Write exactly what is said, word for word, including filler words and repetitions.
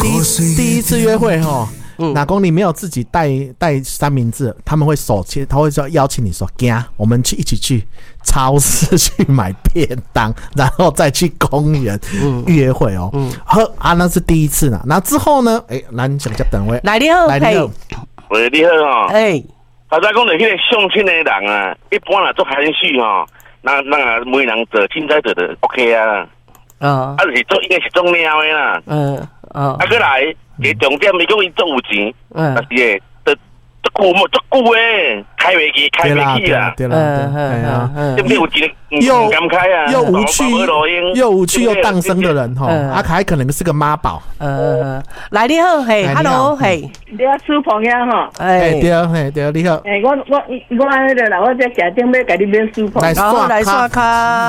第一第一次约会哈。老公，你没有自己带带三明治，他们会手牵，他会说邀请你说，走，我们去一起去超市去买便当，然后再去公园约会哦。嗯，好啊，那是第一次啦。那之后呢？哎、欸，咱想接等位， 来你好， 来你好， 喂，你好哦。 哎， 头先讲到迄个相亲的人啊，一般啦做含蓄吼，那那每人做凊彩做的 OK 啊。啊，啊就是做应该是做猫的啦。嗯，哦，啊，过来。个重点，伊讲伊足有钱，但是诶，足足久足久诶，开袂起，开袂起啦。 对啦，对啦， 对不有钱又敢开啊， 又无趣又无趣又荡生的人吼，啊，还可能是个妈宝。 呃，来你好，嘿 ，Hello， 嘿， 你要处朋友吼？ 哎，对，嘿，对，你好。 哎，我我我安尼个啦，我在家顶要甲你买处朋友。 来刷来刷卡。